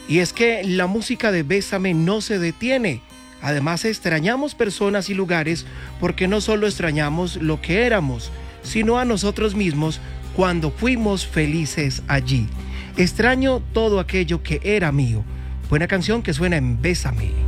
Y es que la música de Bésame no se detiene. Además, extrañamos personas y lugares porque no solo extrañamos lo que éramos, sino a nosotros mismos cuando fuimos felices allí. Extraño todo aquello que era mío. Buena canción que suena en Bésame.